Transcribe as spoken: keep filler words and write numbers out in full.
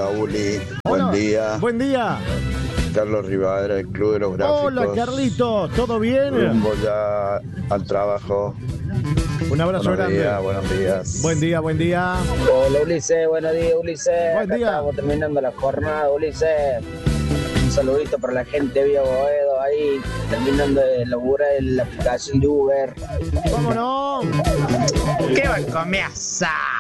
Hola, Uli. Hola. Buen día. Buen día. Carlos Rivadera del Club de los Gráficos. Hola, Carlitos. ¿Todo bien? Rumbo ya al trabajo. Un abrazo buenos grande. Días, buenos días. Buen día, buen día. Hola, Ulises. Buenos días, Ulises. Buen Acá día. Estamos terminando la jornada, Ulises. Un saludito para la gente de Vía Boedo ahí, terminando de laburar en la aplicación de Uber. ¿Cómo no? ¿Qué va a comer asado?